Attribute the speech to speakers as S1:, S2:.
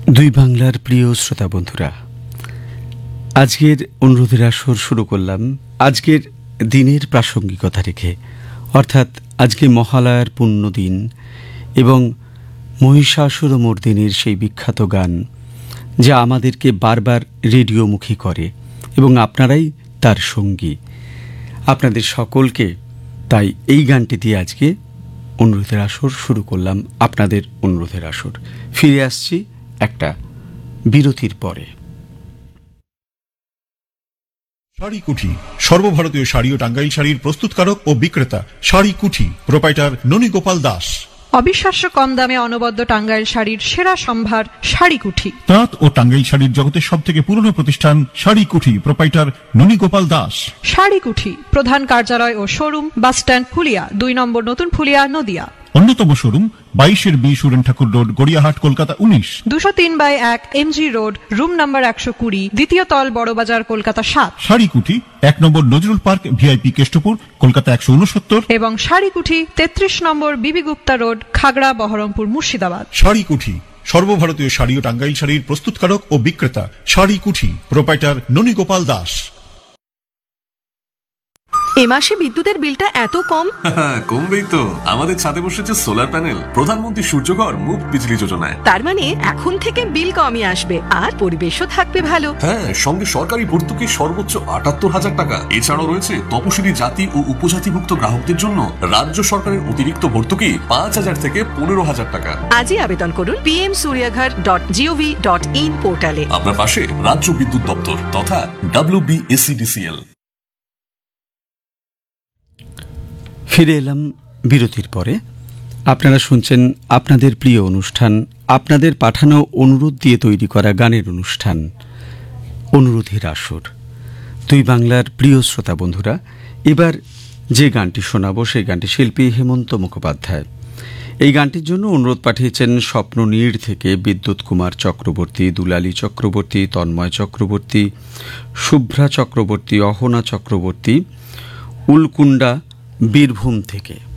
S1: দুই বাংলার প্রিয় শ্রোতা বন্ধুরা, আজকের অনুরোধের আসর শুরু করলাম আজকের দিনের প্রাসঙ্গিকতা রেখে, অর্থাৎ আজকে মহালয়ার পুণ্য দিন এবং মহিষাসুরমর্দিনীর সেই বিখ্যাত গান যা আমাদেরকে বারবার রেডিওমুখী করে এবং আপনারাই তার সঙ্গী। আপনাদের সকলকে তাই এই গানটি দিয়ে আজকে অনুরোধের আসর শুরু করলাম। আপনাদের অনুরোধের আসর ফিরে আসছি একটা বিরতির পরে।
S2: শাড়ি কুঠি, সর্বভারতীয় শাড়ি ও টাঙ্গাইল শাড়ির প্রস্তুতকারক ও বিক্রেতা। শাড়ি কুঠি, প্রোপাইটার ননীগোপাল দাস।
S3: অবিশ্বাস্য কম দামে অনবদ্য টাঙ্গাইল শাড়ির সেরা সম্ভার শাড়ি কুঠি।
S2: তাঁত ও টাঙ্গাইল শাড়ির জগতের সব থেকে পুরনো প্রতিষ্ঠান শাড়ি কুঠি, প্রোপাইটার ননীগোপাল দাস।
S3: শাড়ি কুঠি, প্রধান কার্যালয় ও শোরুম বাসস্ট্যান্ড ফুলিয়া, 2 নম্বর নতুন ফুলিয়া, নদিয়া।
S2: অন্যতম শোরুম 22/B সুরেন ঠাকুর road, Gariahat, Kolkata 19।
S3: 203/1 MG road, room number 120, দ্বিতীয় তল, বড়বাজার, কলকাতা 7।
S2: শাড়ি কুঠি 1 নম্বর নজরুল পার্ক, VIP কেষ্টপুর, কলকাতা 169।
S3: এবং শাড়ি কুঠি 33 নম্বর বিবি গুপ্তা রোড, খাগড়া, বহরমপুর, মুর্শিদাবাদ।
S2: শাড়ি কুঠি, সর্বভারতীয় শাড়ি ও টাঙ্গাইল শাড়ির প্রস্তুতকারক ও বিক্রেতা। শাড়ি কুঠি, প্রোপাইটার ননীগোপাল দাস।
S4: এ মাসে বিদ্যুতের বিলটা এত কম?
S5: কমবেই তো, আমাদের ছাদে বসেছে সোলার প্যানেল, প্রধানমন্ত্রী সূর্যঘর মুফট বিজলি যোজনায়।
S4: তার মানে এখন থেকে বিল কমই আসবে আর পরিবেশও থাকবে ভালো।
S5: হ্যাঁ, সঙ্গে সরকারি ভর্তুকি সর্বোচ্চ 78,000 টাকা। এছাড়াও রয়েছে তপশিলি জাতি ও উপজাতিভুক্ত গ্রাহকদের জন্য রাজ্য সরকারের অতিরিক্ত ভর্তুকি 5,000 থেকে 15,000 টাকা।
S4: আজই আবেদন করুন pmsuryaghar.gov.in পোর্টালে।
S5: আপনার পাশে রাজ্য বিদ্যুৎ দপ্তর তথা WBSEDCL।
S1: ফিরে এলাম বিরতির পরে। আপনারা শুনছেন আপনাদের প্রিয় অনুষ্ঠান, আপনাদের পাঠানো অনুরোধ দিয়ে তৈরি করা গানের অনুষ্ঠান অনুরোধের আসর। দুই বাংলার প্রিয় শ্রোতা বন্ধুরা, এবার যে গানটি শোনাবো সেই গানটি শিল্পী হেমন্ত মুখোপাধ্যায়। এই গানটির জন্য অনুরোধ পাঠিয়েছেন স্বপ্ননীড় থেকে বিদ্যুৎ কুমার চক্রবর্তী, দুলালী চক্রবর্তী, তন্ময় চক্রবর্তী, শুভ্রা চক্রবর্তী, অহনা চক্রবর্তী, উলকুন্ডা, বীরভূম থেকে।